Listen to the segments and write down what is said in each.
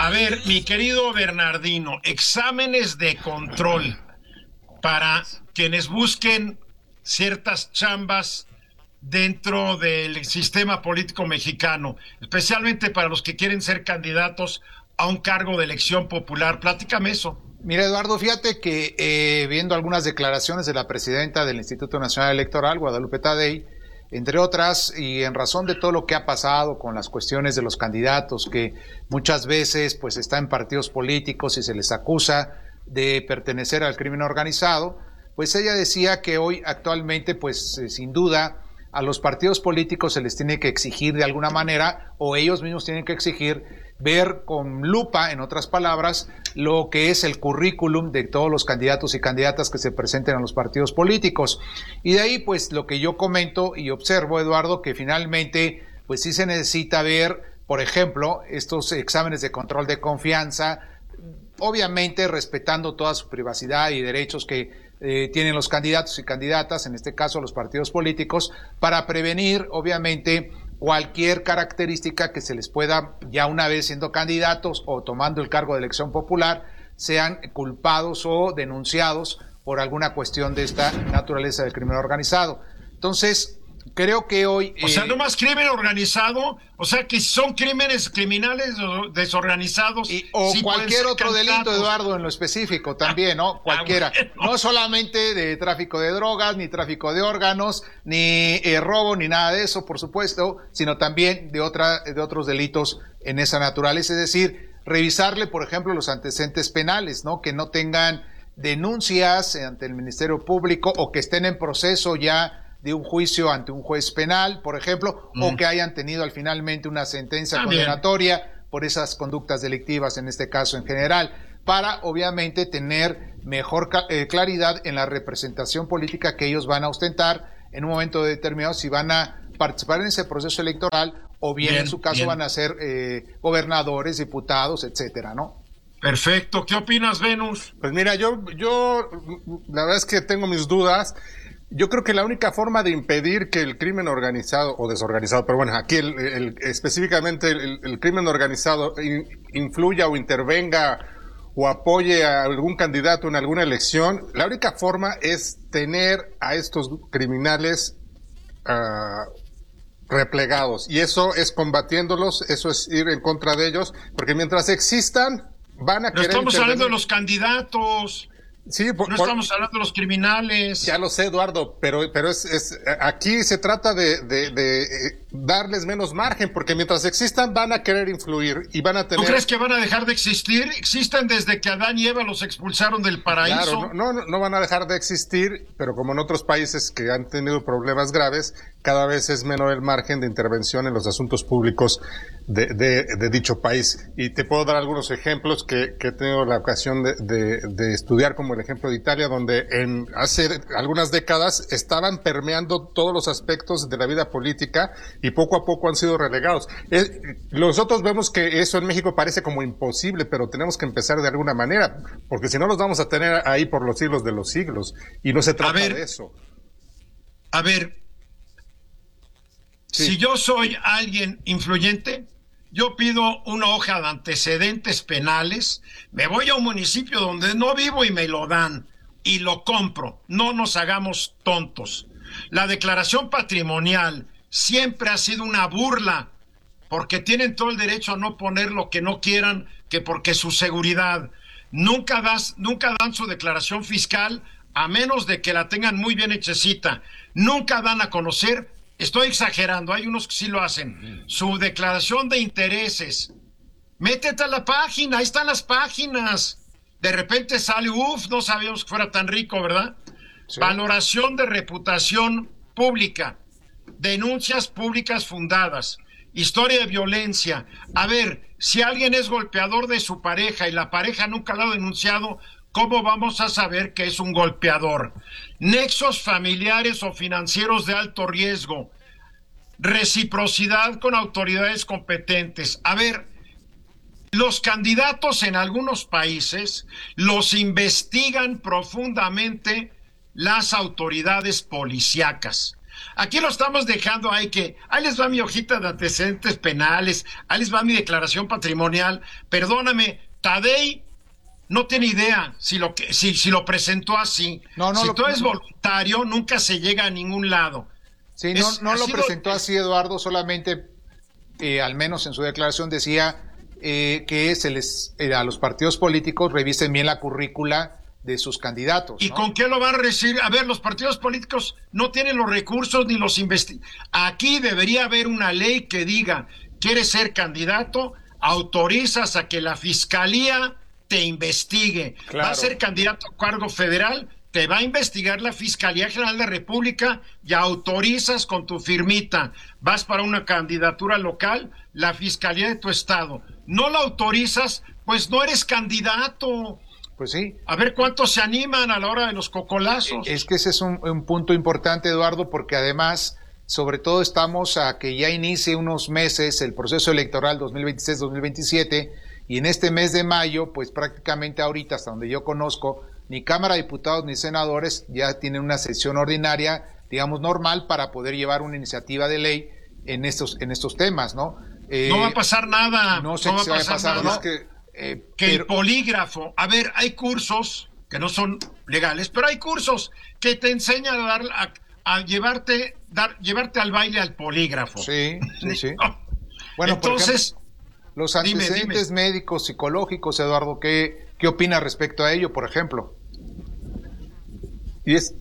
A ver, mi querido Bernardino, exámenes de control para quienes busquen ciertas chambas dentro del sistema político mexicano, especialmente para los que quieren ser candidatos a un cargo de elección popular. Platícame eso. Mira, Eduardo, fíjate que viendo algunas declaraciones de la presidenta del Instituto Nacional Electoral, Guadalupe Tadei, entre otras, y en razón de todo lo que ha pasado con las cuestiones de los candidatos, que muchas veces pues están en partidos políticos y se les acusa de pertenecer al crimen organizado, pues ella decía que hoy actualmente pues sin duda a los partidos políticos se les tiene que exigir de alguna manera, o ellos mismos tienen que exigir, ver con lupa, en otras palabras, lo que es el currículum de todos los candidatos y candidatas que se presenten a los partidos políticos. Y de ahí, pues, lo que yo comento y observo, Eduardo, que finalmente, pues sí se necesita ver, por ejemplo, estos exámenes de control de confianza, obviamente respetando toda su privacidad y derechos que tienen los candidatos y candidatas, en este caso los partidos políticos, para prevenir, obviamente, cualquier característica que se les pueda, ya una vez siendo candidatos o tomando el cargo de elección popular, sean culpados o denunciados por alguna cuestión de esta naturaleza del crimen organizado. Entonces, creo que hoy... O sea, no más crimen organizado, o sea, que son crímenes criminales o desorganizados. O sí, cualquier otro delito, Eduardo, en lo específico también, ¿no? Cualquiera. Bueno. No solamente de tráfico de drogas, ni tráfico de órganos, ni robo, ni nada de eso, por supuesto, sino también de otros delitos en esa naturaleza. Es decir, revisarle, por ejemplo, los antecedentes penales, ¿no? Que no tengan denuncias ante el Ministerio Público o que estén en proceso ya de un juicio ante un juez penal, por ejemplo, o que hayan tenido finalmente una sentencia condenatoria por esas conductas delictivas, en este caso en general, para obviamente tener mejor claridad en la representación política que ellos van a ostentar en un momento determinado, si van a participar en ese proceso electoral o bien en su caso van a ser gobernadores, diputados, etcétera, ¿no? Perfecto. ¿Qué opinas, Venus? Pues mira, yo la verdad es que tengo mis dudas. Yo creo que la única forma de impedir que el crimen organizado o desorganizado, pero bueno, aquí específicamente el crimen organizado influya o intervenga o apoye a algún candidato en alguna elección, la única forma es tener a estos criminales replegados, y eso es combatiéndolos, eso es ir en contra de ellos, porque mientras existan van a querer... Estamos hablando de los candidatos. Sí, no estamos hablando de los criminales. Ya lo sé, Eduardo, pero aquí se trata de darles menos margen, porque mientras existan van a querer influir y van a tener... ¿Tú crees que van a dejar de existir? Existen desde que Adán y Eva los expulsaron del paraíso. Claro, no van a dejar de existir, pero como en otros países que han tenido problemas graves, cada vez es menor el margen de intervención en los asuntos públicos de dicho país. Y te puedo dar algunos ejemplos que he tenido la ocasión de estudiar, como el ejemplo de Italia, donde hace algunas décadas estaban permeando todos los aspectos de la vida política y poco a poco han sido relegados. Nosotros vemos que eso en México parece como imposible, pero tenemos que empezar de alguna manera, porque si no los vamos a tener ahí por los siglos de los siglos, y no se trata de eso. A ver, sí. Si yo soy alguien influyente, yo pido una hoja de antecedentes penales, me voy a un municipio donde no vivo y me lo dan, y lo compro. No nos hagamos tontos. La declaración patrimonial siempre ha sido una burla, porque tienen todo el derecho a no poner lo que no quieran, que porque su seguridad. Nunca dan su declaración fiscal, a menos de que la tengan muy bien hechecita. Nunca dan a conocer, estoy exagerando, hay unos que sí lo hacen, su declaración de intereses. Métete a la página, ahí están las páginas. De repente sale, no sabíamos que fuera tan rico, ¿verdad? Sí. Valoración de reputación pública, denuncias públicas fundadas, historia de violencia. A ver, si alguien es golpeador de su pareja y la pareja nunca lo ha denunciado, ¿cómo vamos a saber que es un golpeador? Nexos familiares o financieros de alto riesgo, reciprocidad con autoridades competentes. A ver, los candidatos en algunos países los investigan profundamente las autoridades policíacas. Aquí lo estamos dejando, ahí les va mi hojita de antecedentes penales, ahí les va mi declaración patrimonial. Perdóname, Tadei no tiene idea si lo presentó así. Si todo es voluntario, nunca se llega a ningún lado. Sí, no lo presentó así, Eduardo, solamente, al menos en su declaración decía que a los partidos políticos revisen bien la currícula de sus candidatos, ¿no? ¿Y con qué lo van a recibir? A ver, los partidos políticos no tienen los recursos ni los Aquí debería haber una ley que diga, ¿quieres ser candidato? Autorizas a que la fiscalía te investigue. Claro. Va a ser candidato a cargo federal, te va a investigar la Fiscalía General de la República y autorizas con tu firmita. Vas para una candidatura local, la Fiscalía de tu estado. No la autorizas, pues no eres candidato. Pues sí. A ver cuántos se animan a la hora de los cocolazos. Es que ese es un punto importante, Eduardo, porque además, sobre todo estamos a que ya inicie unos meses el proceso electoral 2026-2027, y en este mes de mayo, pues prácticamente ahorita, hasta donde yo conozco, ni Cámara de Diputados ni senadores ya tienen una sesión ordinaria, digamos, normal para poder llevar una iniciativa de ley en estos temas, ¿no? No va a pasar nada. No sé si va a pasar nada. El polígrafo, a ver, hay cursos que no son legales, pero hay cursos que te enseñan a llevarte al baile al polígrafo. Sí. Bueno, entonces, por ejemplo, los antecedentes médicos, psicológicos, Eduardo, ¿qué opina respecto a ello, por ejemplo? Y es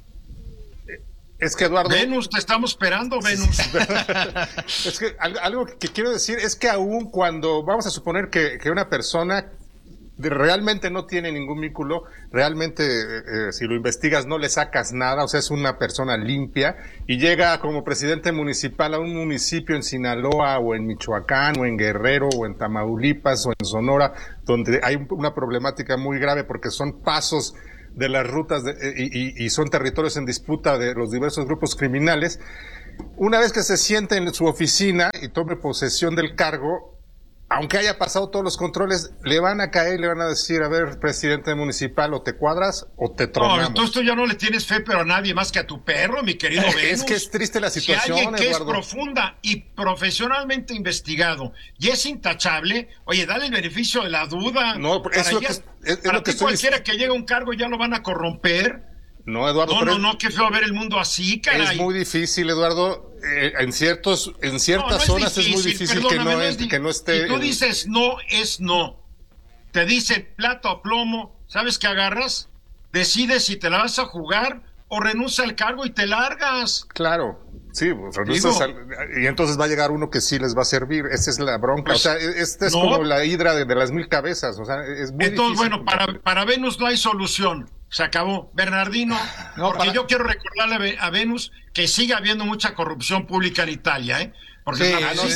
que, Eduardo... Venus, te estamos esperando, Venus. Es que algo que quiero decir es que aún cuando vamos a suponer que una persona realmente no tiene ningún vínculo, realmente si lo investigas no le sacas nada, o sea, es una persona limpia y llega como presidente municipal a un municipio en Sinaloa o en Michoacán o en Guerrero o en Tamaulipas o en Sonora, donde hay una problemática muy grave porque son pasos de las rutas y son territorios en disputa de los diversos grupos criminales. Una vez que se siente en su oficina y tome posesión del cargo, aunque haya pasado todos los controles, le van a caer y le van a decir, a ver, presidente municipal, o te cuadras o te tronamos. No, tú ya no le tienes fe, pero a nadie más que a tu perro, mi querido Venus. Es que es triste la situación, Si alguien que Eduardo, es profunda y profesionalmente investigado y es intachable, oye, dale el beneficio de la duda. No, es lo que cualquiera que llegue a un cargo ya lo van a corromper. No, Eduardo. No, qué feo ver el mundo así, caray. Es muy difícil, Eduardo. En ciertas zonas es muy difícil que no esté. Si tú dices no, es no. Te dice plata o plomo, ¿sabes qué agarras? Decides si te la vas a jugar o renuncia al cargo y te largas. Claro, sí, y entonces va a llegar uno que sí les va a servir. Esa es la bronca. Pues, o sea, esta es como la hidra de las 1000 cabezas. O sea, es muy entonces, difícil. Bueno, para Venus no hay solución. Se acabó. Bernardino, yo quiero recordarle a Venus que sigue habiendo mucha corrupción pública en Italia, ¿eh? Porque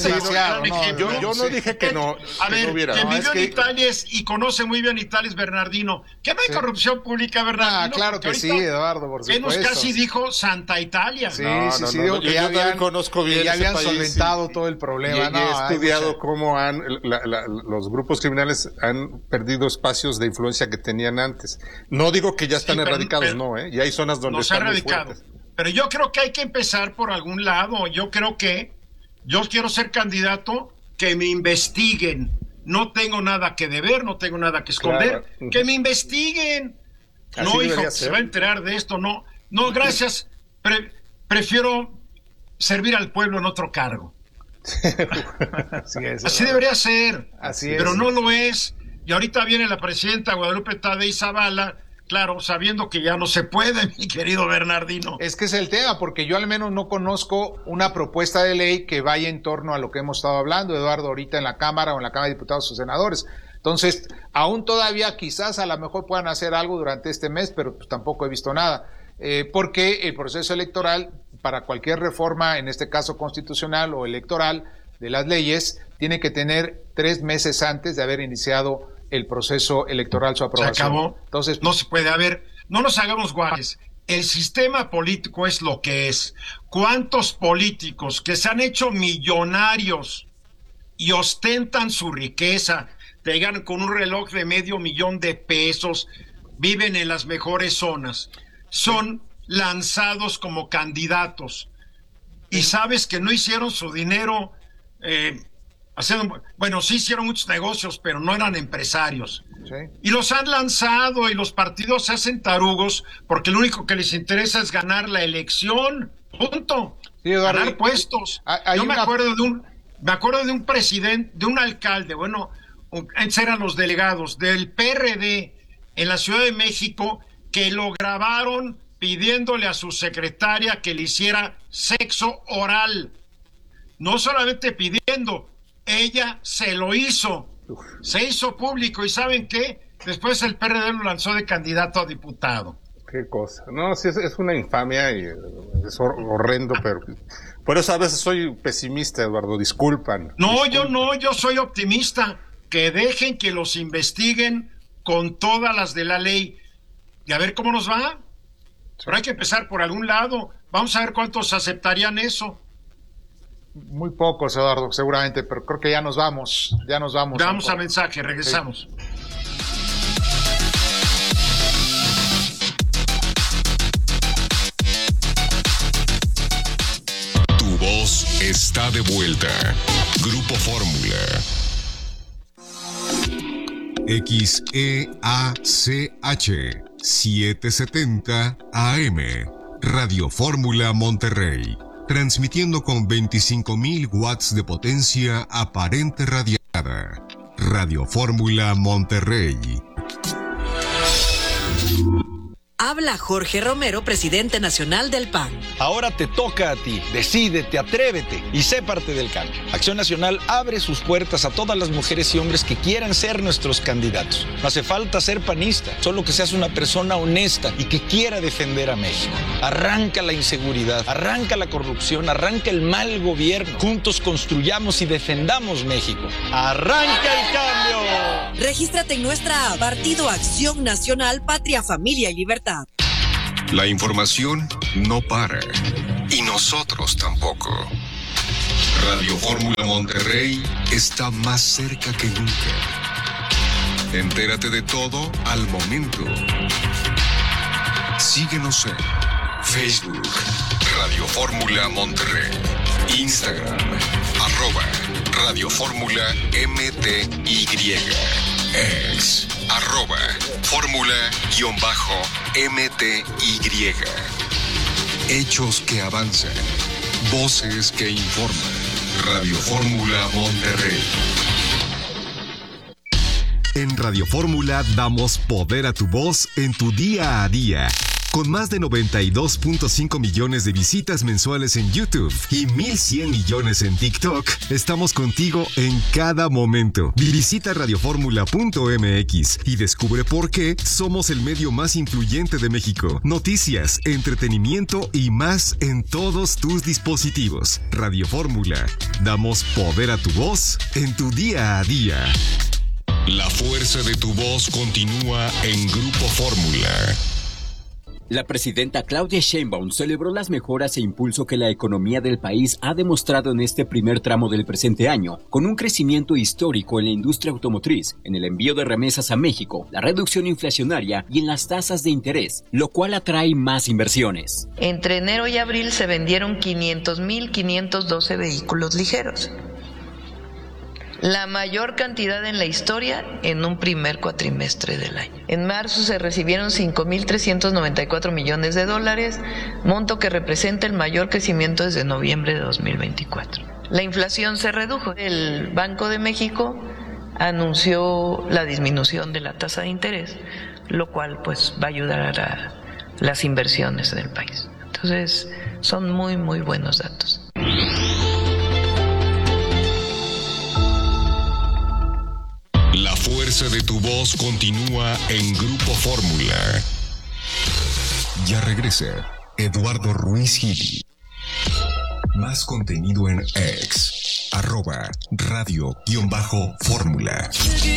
yo no dije que no. A ver, quien vivió en Italia y conoce muy bien Italia es Bernardino. ¿Que no hay corrupción pública, Bernardino? Claro que sí, Eduardo, por supuesto. Venus casi dijo Santa Italia. Sí, digo que ya conozco bien. Ya habían solventado todo el problema. Y he estudiado cómo los grupos criminales han perdido espacios de influencia que tenían antes. No digo que ya están erradicados, y hay zonas donde están muy fuertes. Pero yo creo que hay que empezar por algún lado. Yo quiero ser candidato, que me investiguen. No tengo nada que deber, no tengo nada que esconder. Claro. Que me investiguen. Así no, hijo, se va a enterar de esto. No, gracias. Prefiero servir al pueblo en otro cargo. Así debería ser. Pero no lo es. Y ahorita viene la presidenta Guadalupe Tadei Zavala, claro, sabiendo que ya no se puede, mi querido Bernardino. Es que es el tema, porque yo al menos no conozco una propuesta de ley que vaya en torno a lo que hemos estado hablando, Eduardo, ahorita en la Cámara o en la Cámara de Diputados o Senadores. Entonces, aún todavía quizás a lo mejor puedan hacer algo durante este mes, pero pues tampoco he visto nada. Porque el proceso electoral, para cualquier reforma, en este caso constitucional o electoral, de las leyes, tiene que tener 3 meses antes de haber iniciado el proceso electoral, su aprobación. Se acabó. Entonces, no se puede. A ver, no nos hagamos guajes. El sistema político es lo que es. ¿Cuántos políticos que se han hecho millonarios y ostentan su riqueza, te ganan con un reloj de $500,000 viven en las mejores zonas, son lanzados como candidatos? y sabes que no hicieron su dinero sí hicieron muchos negocios, pero no eran empresarios. Sí. Y los han lanzado y los partidos se hacen tarugos porque lo único que les interesa es ganar la elección, punto. Sí, ganar puestos. Yo me acuerdo de un presidente, de un alcalde, antes eran los delegados del PRD en la Ciudad de México, que lo grabaron pidiéndole a su secretaria que le hiciera sexo oral. No solamente pidiendo, ella se lo hizo. Se hizo público, y ¿saben qué? Después el PRD lo lanzó de candidato a diputado. Qué cosa. No, sí, es una infamia y es horrendo, pero por eso a veces soy pesimista, Eduardo, disculpan. Yo soy optimista. Que dejen que los investiguen con todas las de la ley y a ver cómo nos va. Pero hay que empezar por algún lado. Vamos a ver cuántos aceptarían eso. Muy pocos, Eduardo, seguramente, pero creo que ya nos vamos. Damos a mensaje, regresamos. Sí. Tu voz está de vuelta. Grupo Fórmula. XEACH 770 AM. Radio Fórmula Monterrey. Transmitiendo con 25,000 watts de potencia aparente radiada. Radio Fórmula Monterrey. Habla Jorge Romero, presidente nacional del PAN. Ahora te toca a ti. Decídete, atrévete y sé parte del cambio. Acción Nacional abre sus puertas a todas las mujeres y hombres que quieran ser nuestros candidatos. No hace falta ser panista, solo que seas una persona honesta y que quiera defender a México. Arranca la inseguridad, arranca la corrupción, arranca el mal gobierno. Juntos construyamos y defendamos México. ¡Arranca el cambio! Regístrate en nuestra app Partido Acción Nacional, Patria, Familia y Libertad. La información no para, y nosotros tampoco. Radio Fórmula Monterrey está más cerca que nunca. Entérate de todo al momento. Síguenos en Facebook, Radio Fórmula Monterrey, Instagram, @Radio Fórmula MTY, X, @Fórmula_MTY. Hechos que avanzan, voces que informan. Radio Fórmula Monterrey. En Radio Fórmula damos poder a tu voz en tu día a día. Con más de 92.5 millones de visitas mensuales en YouTube y 1,100 millones en TikTok, estamos contigo en cada momento. Visita radioformula.mx y descubre por qué somos el medio más influyente de México. Noticias, entretenimiento y más en todos tus dispositivos. Radio Fórmula. Damos poder a tu voz en tu día a día. La fuerza de tu voz continúa en Grupo Fórmula. La presidenta Claudia Sheinbaum celebró las mejoras e impulso que la economía del país ha demostrado en este primer tramo del presente año, con un crecimiento histórico en la industria automotriz, en el envío de remesas a México, la reducción inflacionaria y en las tasas de interés, lo cual atrae más inversiones. Entre enero y abril se vendieron 500,512 vehículos ligeros, la mayor cantidad en la historia en un primer cuatrimestre del año. En marzo se recibieron $5,394 millones, monto que representa el mayor crecimiento desde noviembre de 2024. La inflación se redujo. El Banco de México anunció la disminución de la tasa de interés, lo cual pues va a ayudar a las inversiones en el país. Entonces, son muy, muy buenos datos. La fuerza de tu voz continúa en Grupo Fórmula. Ya regresa Eduardo Ruiz Gili. Más contenido en X, @Radio_Fórmula.